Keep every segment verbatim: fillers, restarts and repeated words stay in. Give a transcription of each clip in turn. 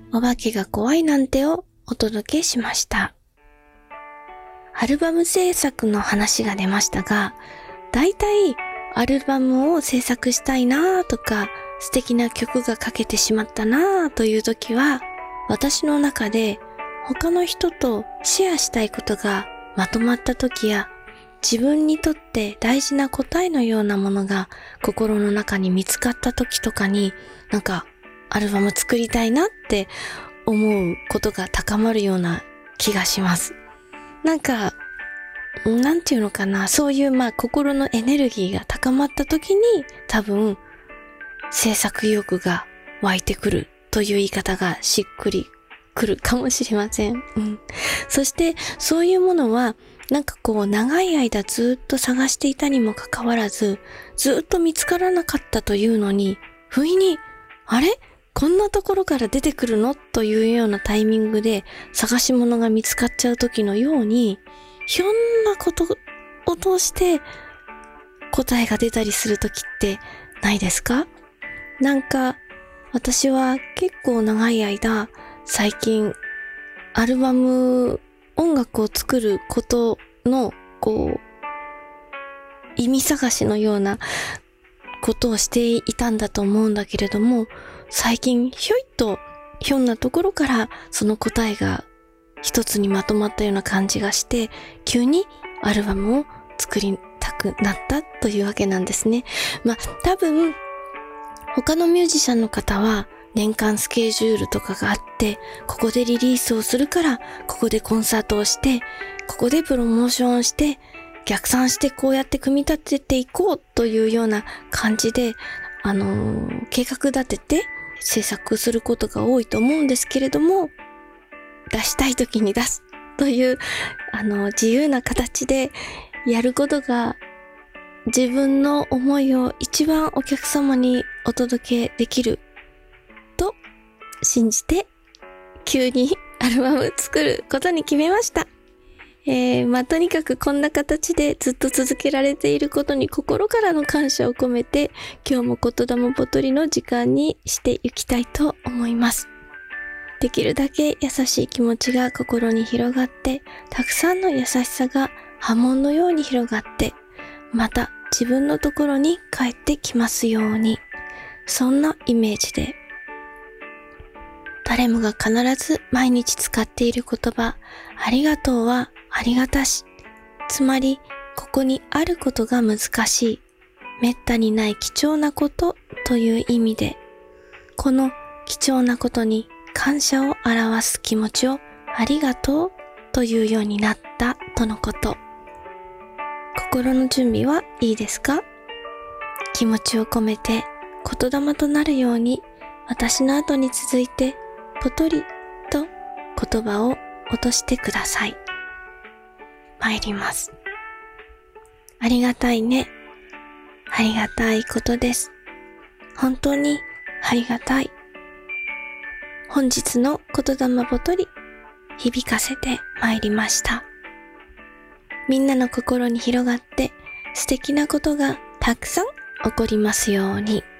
お化けが怖いなんてをお届けしました。アルバム制作の話が出ましたが、だいたいアルバムを制作したいなとか、素敵な曲が書けてしまったなという時は、私の中で他の人とシェアしたいことがまとまった時や、自分にとって大事な答えのようなものが心の中に見つかった時とかに、なんかアルバム作りたいなって思うことが高まるような気がします。なんか、なんていうのかな、そういうまあ心のエネルギーが高まった時に多分制作意欲が湧いてくるという言い方がしっくりくるかもしれません。うん。そしてそういうものはなんかこう長い間ずっと探していたにもかかわらず、ずっと見つからなかったというのに、不意に、あれ?こんなところから出てくるの?というようなタイミングで探し物が見つかっちゃう時のように、ひょんなことを通して答えが出たりする時ってないですか?なんか私は結構長い間、最近アルバム音楽を作ることのこう意味探しのようなことをしていたんだと思うんだけれども、最近ひょいっとひょんなところからその答えが一つにまとまったような感じがして、急にアルバムを作りたくなったというわけなんですね。まあ多分他のミュージシャンの方は年間スケジュールとかがあって、ここでリリースをするから、ここでコンサートをして、ここでプロモーションをして、逆算してこうやって組み立てていこうというような感じで、あのー、計画立てて制作することが多いと思うんですけれども、出したい時に出すという、あのー、自由な形でやることが、自分の思いを一番お客様にお届けできると信じて、急にアルバム作ることに決めました。えー、まあ、とにかくこんな形でずっと続けられていることに心からの感謝を込めて、今日も言霊ぽとりの時間にしていきたいと思います。できるだけ優しい気持ちが心に広がって、たくさんの優しさが波紋のように広がって、また自分のところに帰ってきますように、そんなイメージで、誰もが必ず毎日使っている言葉、ありがとうはありがたし。つまり、ここにあることが難しい、めったにない貴重なことという意味で、この貴重なことに感謝を表す気持ちをありがとうというようになったとのこと。心の準備はいいですか?気持ちを込めて言霊となるように、私の後に続いてぽとりと言葉を落としてください。参ります。ありがたいね。ありがたいことです。本当にありがたい。本日の言霊ぽとり、響かせて参りました。みんなの心に広がって素敵なことがたくさん起こりますように。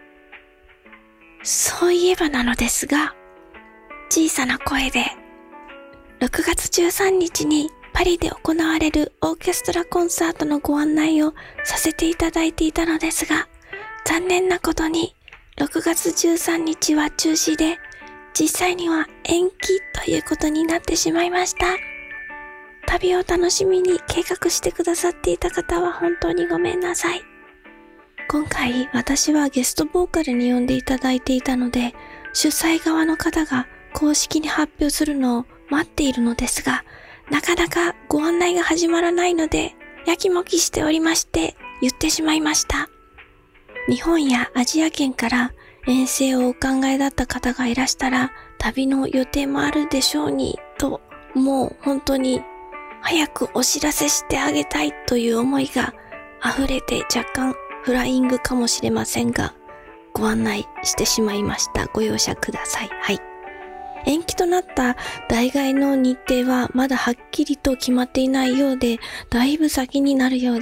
そういえばなのですが、小さな声でろくがつじゅうさんにちにパリで行われるオーケストラコンサートのご案内をさせていただいていたのですが、残念なことにろくがつじゅうさんにちは中止で、実際には延期ということになってしまいました。旅を楽しみに計画してくださっていた方は本当にごめんなさい。今回私はゲストボーカルに呼んでいただいていたので、主催側の方が公式に発表するのを待っているのですが、なかなかご案内が始まらないので、やきもきしておりまして言ってしまいました。日本やアジア圏から遠征をお考えだった方がいらしたら、旅の予定もあるでしょうに、と、もう本当に早くお知らせしてあげたいという思いが溢れて若干フライングかもしれませんが、ご案内してしまいました。ご容赦ください。はい。延期となった代替の日程はまだはっきりと決まっていないようで、だいぶ先になるようです。